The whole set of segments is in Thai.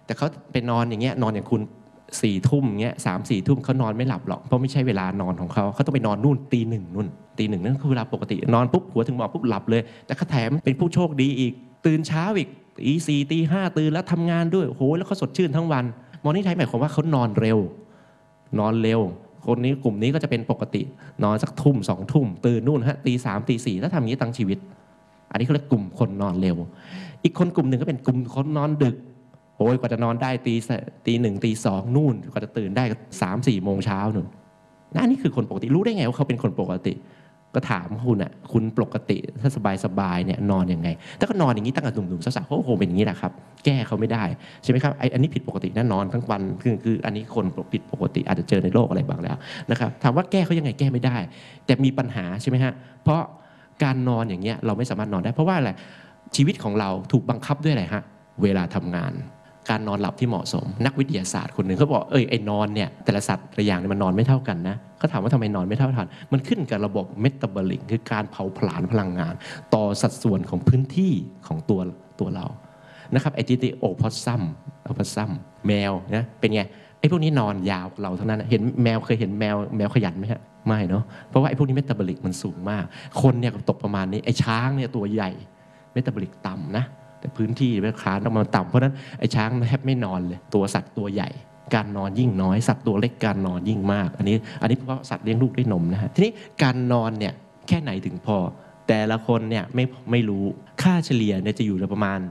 แต่เขาไปนอนอย่างเงี้ยนอนอย่างคุณ4 ทุ่มเงี้ย3-4 ทุ่มเขานอนไม่หลับหรอกเพราะไม่ใช่เวลานอนของเขาต้องไปนอนนู่นตี 1นู่นตี 1นั่นคือเวลาปกตินอนปุ๊บหัวถึงหมอนปุ๊บหลับเลยแต่เขาแถมเป็นผู้โชคดีอีกตื่นเช้าอีกตี 4ตี 5ตื่นแล้วทำงานด้วยโอ้โหแล้วเขาสดชื่นทั้งวันมอร์นิ่งไทม์หมายความว่าเขานอนเร็คนนี้กลุ่มนี้ก็จะเป็นปกตินอนสักทุ่ม2 ทุ่มตื่นนู่นฮะตี 3ตี 4แล้วทำอย่างนี้ตั้งชีวิตอันนี้เขาเรียกกลุ่มคนนอนเร็วอีกกลุ่มหนึ่งก็เป็นกลุ่มคนนอนดึกโอ้ยกว่าจะนอนได้ตี 1ตี 2นู่นกว่าจะตื่นได้3-4 โมงเช้านู่นนี่คือคนปกติรู้ได้ไงว่าเขาเป็นคนปกติก็ถามคุณอ่ะคุณปกติถ้าสบายเนี่ยนอนยังไงถ้าก็นอนอย่างนี้ตั้งแต่หนุ่มๆสาวๆเขาคงเป็นอย่างนี้แหละครับแก้เขาไม่ได้ใช่ไหมครับอันนี้ผิดปกติแน่นอนทั้งวันคืออันนี้คนผิดปกติอาจจะเจอในโลกอะไรบางแล้วนะครับถามว่าแก้เขายังไงแก้ไม่ได้แต่มีปัญหาใช่ไหมฮะเพราะการนอนอย่างเงี้ยเราไม่สามารถนอนได้เพราะว่าอะไรชีวิตของเราถูกบังคับด้วยอะไรฮะเวลาทำงานการนอนหลับที่เหมาะสมนักวิทยาศาสตร์คนหนึ่งเขาบอกไอ้นอนเนี่ยแต่ละสัตว์แต่ละอย่างเนี่ยมันนอนไม่เท่ากันนะเขาถามว่าทำไมนอนไม่เท่ากันมันขึ้นกับระบบเมตาบอลิกคือการเผาผลาญพลังงานต่อสัดส่วนของพื้นที่ของตัวเรานะครับไอ้ที่โอพอสซัมแมวนะเป็นไงไอ้พวกนี้นอนยาวกว่าเราเท่านั้นเห็นแมวเคยเห็นแมวขยันไหมฮะไม่เนาะเพราะว่าไอ้พวกนี้เมตาบอลิกมันสูงมากคนเนี่ยตกประมาณนี้ไอ้ช้างเนี่ยตัวใหญ่เมตาบอลิกต่ำนะแต่พื้นที่คลานต้องมาต่ำเพราะนั้นไอ้ช้างแทบไม่นอนเลยตัวสัตว์ตัวใหญ่การนอนยิ่งน้อยสัตว์ตัวเล็กการนอนยิ่งมากอันนี้เพราะสัตว์เลี้ยงลูกด้วยนมนะฮะทีนี้การนอนเนี่ยแค่ไหนถึงพอแต่ละคนเนี่ยไม่รู้ค่าเฉลี่ยเนี่ยจะอยู่ประมาณ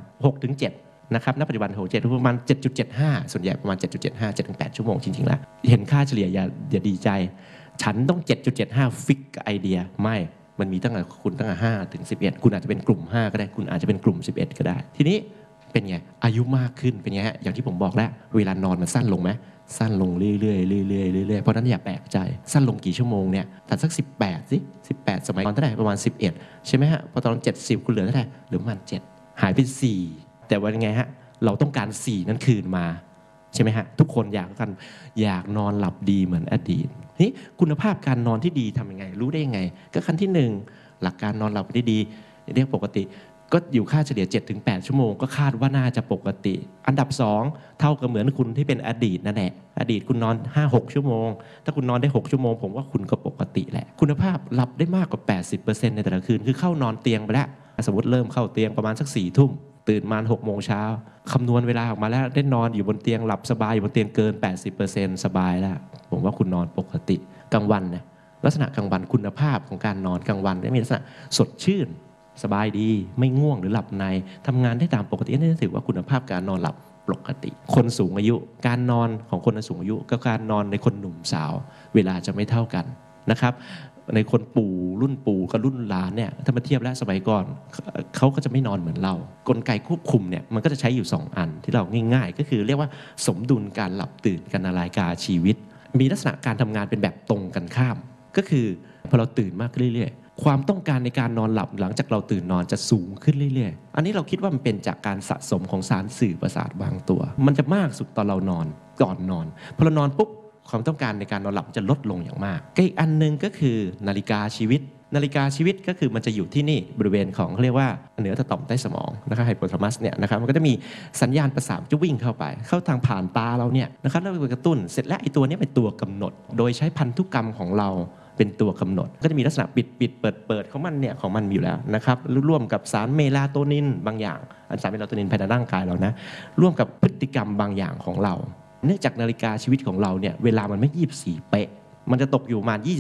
6-7 นะครับณปัจจุบัน6-7ประมาณ 7.75 ส่วนใหญ่ประมาณ 7.75 7-8 ชั่วโมงจริงๆแล้วเห็นค่าเฉลี่ยอย่าดีใจฉันต้อง 7.75 ฟิกกับไอเดียไม่มันมีตั้งแต่คุณตั้งแต่5 ถึง 11คุณอาจจะเป็นกลุ่ม5ก็ได้คุณอาจจะเป็นกลุ่ม11ก็ได้ทีนี้เป็นไงอายุมากขึ้นเป็นไงฮะอย่างที่ผมบอกแล้วเวลานอนมันสั้นลงไหมสั้นลงเรื่อยๆเพราะนั้นอย่าแปลกใจสั้นลงกี่ชั่วโมงเนี่ยแต่สัก18สิ18สมัยตอนเท่าไหร่ประมาณ11ใช่ไหมฮะพอตอน70คุณเหลือเท่าไหร่เหลือประมาณ7หายไป4แต่ว่ายังไงฮะเราต้องการ4นั้นคืนมาใช่ไหมฮะทุกคนอยากนอนหลับดีเหมือนอดีตนี่คุณภาพการนอนที่ดีทำยังไงรู้ได้ยังไงก็ขั้นที่1หลักการนอนหลับที่ดีเรียกปกติก็อยู่ค่าเฉลี่ย 7-8 ชั่วโมงก็คาดว่าน่าจะปกติอันดับ2เท่ากับเหมือนคุณที่เป็นอดีตนั่นแหละอดีตคุณนอน 5-6 ชั่วโมงถ้าคุณนอนได้6ชั่วโมงผมว่าคุณก็ปกติแหละคุณภาพหลับได้มากกว่า 80% ในแต่ละคืนคือเข้านอนเตียงไปแล้วสมมติเริ่มเข้าเตียงประมาณสัก 4 ทุ่มตื่นมา 6 โมงเช้าคำนวณเวลาออกมาแล้วได้นอนอยู่บนเตียงหลับสบายอยู่บนเตียงเกิน 80% สบายแล้วผมว่าคุณนอนปกติกลางวันนะลักษณะกลางวันคุณภาพของการนอนกลางวันได้มีลักษณะสดชื่นสบายดีไม่ง่วงหรือหลับในทำงานได้ตามปกตินี่ถือว่าคุณภาพการนอนหลับปกติคนสูงอายุการนอนของคนสูงอายุกับการนอนในคนหนุ่มสาวเวลาจะไม่เท่ากันนะครับในคนรุ่นปู่กับรุ่นหลานเนี่ยถ้ามาเทียบแล้วสมัยก่อนเขาก็จะไม่นอนเหมือนเรากลไกควบคุมเนี่ยมันก็จะใช้อยู่2อันที่เราง่ายๆก็คือเรียกว่าสมดุลการหลับตื่นการนาฬิกาชีวิตมีลักษณะการทำงานเป็นแบบตรงกันข้ามก็คือพอเราตื่นมากขึ้นเรื่อยๆความต้องการในการนอนหลับหลังจากเราตื่นนอนจะสูงขึ้นเรื่อยๆอันนี้เราคิดว่ามันเป็นจากการสะสมของสารสื่อประสาทบางตัวมันจะมากสุดตอนเรานอนก่อนนอนพอเรานอนปุ๊บความต้องการในการนอนหลับจะลดลงอย่างมากอีกอันนึงก็คือนาฬิกาชีวิตก็คือมันจะอยู่ที่นี่บริเวณของเรียกว่าเหนือต่อมใต้สมองนะครับไฮโปทาลัมัสเนี่ยนะครับมันก็จะมีสัญญาณประสาทจะวิ่งเข้าไปเข้าทางผ่านตาเราเนี่ยนะครับแล้วไปกระตุ้นเสร็จแล้วไอ้ตัวนี้เป็นตัวกำหนดโดยใช้พันธุกรรมของเราเป็นตัวกำหนดก็จะมีลักษณะปิดเปิดของมันเนี่ยของมันอยู่แล้วนะครับร่วมกับสารเมลาโทนินบางอย่างสารเมลาโทนินภายในร่างกายเรานะร่วมกับพฤติกรรมบางอย่างของเราเนื่องจากนาฬิกาชีวิตของเราเนี่ยเวลามันไม่24เป๊ะมันจะตกอยู่ประมาณ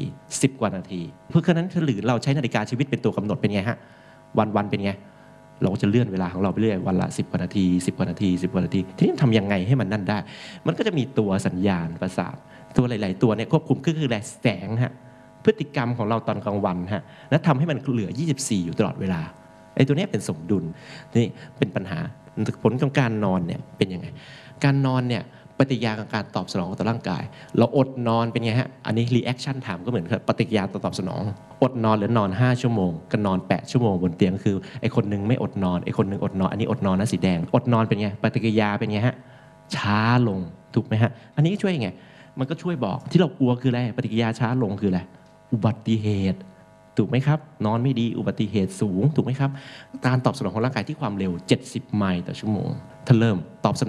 10 กว่านาทีเพราะฉะนั้นหรือเราใช้นาฬิกาชีวิตเป็นตัวกำหนดเป็นไงฮะวันเป็นไงเราจะเลื่อนเวลาของเราไปเรื่อยวันละ10 กว่านาที10 กว่านาที10 กว่านาทีทีนี้ทำยังไงให้มันนั่นได้มันก็จะมีตัวสัญญาณประสาทตัวหลายๆตัวเนี่ยควบคุมก็คือแสงฮะพฤติกรรมของเราตอนกลางวันฮะและทำให้มันเหลือ24อยู่ตลอดเวลาไอ้ตัวนี้เป็นสมดุลนี่เป็นปัญหาผลของการนอนเนี่ยเป็นยังไงการนอนเนี่ยปฏิกิริยาการตอบสนองต่อร่างกายเราอดนอนเป็นไงฮะอันนี้ reaction time ก็เหมือนกับปฏิกิริยาต่อตอบสนองอดนอนหรือนอน5 ชั่วโมงกับนอน8 ชั่วโมงบนเตียงคือไอ้คนนึงไม่อดนอนไอ้คนนึงอดนอนอันนี้อดนอนนะสีแดงอดนอนเป็นไงปฏิกิริยาเป็นไงฮะช้าลงถูกไหมฮะอันนี้ช่วยไงมันก็ช่วยบอกที่เรากลัวคืออะไรปฏิกิริยาช้าลงคืออะไรอุบัติเหตุถูกไหมครับนอนไม่ดีอุบัติเหตุสูงถูกไหมครับการตอบสนองของร่างกายที่ความเร็ว70 ไมล์ต่อชั่วโมงถ้าเริ่มตอบสนอง